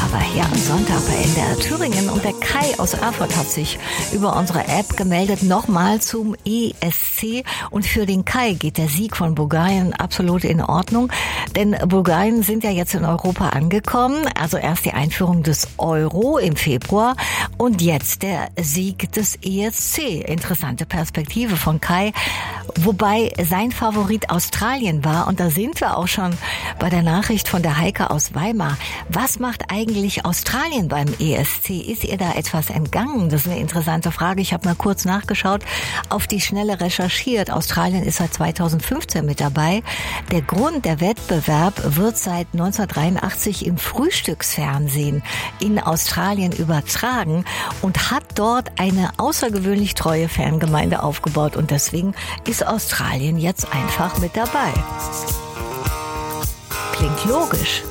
Aber hier am Sonntag bei NDR Thüringen und der Kai aus Erfurt hat sich über unsere App gemeldet, nochmal zum ESC. Und für den Kai geht der Sieg von Bulgarien absolut in Ordnung, denn Bulgarien sind ja jetzt in Europa angekommen, also erst die Einführung des Euro im Februar und jetzt der Sieg des ESC. Interessante Perspektive von Kai, wobei sein Favorit Australien war und da sind wir auch schon bei der Nachricht von der Heike aus Weimar. Was macht eigentlich Australien beim ESC? Ist ihr da etwas entgangen? Das ist eine interessante Frage. Ich habe mal kurz nachgeschaut, auf die Schnelle recherchiert. Australien ist seit 2015 mit dabei. Der Grund, der Wettbewerb wird seit 1983 im Frühstücksfernsehen in Australien übertragen und hat dort eine außergewöhnlich treue Fangemeinde aufgebaut. Und deswegen ist Australien jetzt einfach mit dabei. Klingt logisch.